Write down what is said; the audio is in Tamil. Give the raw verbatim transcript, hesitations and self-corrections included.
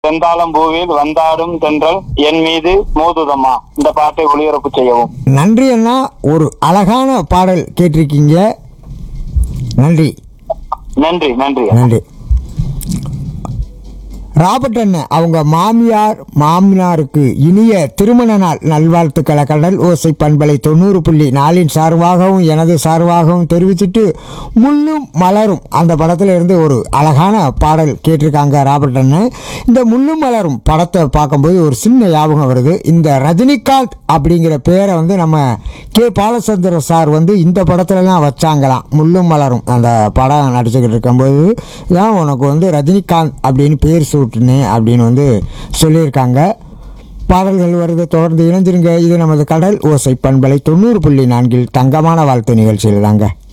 செந்தாளம் பூவில் வந்தாடும் தென்றல் என் மீது மோதுதம்மா. இந்த பாட்டை ஒளிபரப்பு செய்யவும். நன்றி அண்ணா, ஒரு அழகான பாடல் கேட்டிருக்கீங்க. நன்றி நன்றி நன்றி நன்றி. ராபர்ட் அண்ணன் அவங்க மாமியார் மாமனாருக்கு இனிய திருமண நாள் நல்வாழ்த்துக்களை கடல் ஓசை பண்பலை தொண்ணூறு புள்ளி நாலின் சார்பாகவும் எனது சார்பாகவும் தெரிவிச்சுட்டு முள்ளும் மலரும் அந்த படத்தில் இருந்து ஒரு அழகான பாடல் கேட்டிருக்காங்க ராபர்ட் அண்ணன். இந்த முள்ளும் மலரும் படத்தை பார்க்கும்போது ஒரு சின்ன ஞாபகம் வருது. இந்த ரஜினிகாந்த் அப்படிங்கிற பேரை வந்து நம்ம கே பாலச்சந்திர சார் வந்து இந்த படத்துலலாம் வச்சாங்களாம். முள்ளும் மலரும் அந்த படம் நடிச்சுக்கிட்டு இருக்கும்போது தான் உனக்கு வந்து ரஜினிகாந்த் அப்படின்னு பேர் சூட்டுன்னு அப்படின்னு வந்து சொல்லியிருக்காங்க. பாடல்கள் வருது, தொடர்ந்து இணைஞ்சிருங்க. இது நமது கடல் ஓசை பண்பலை தொண்ணூறு புள்ளி நான்கில் தங்கமான வாழ்த்து நிகழ்ச்சியில் தாங்க.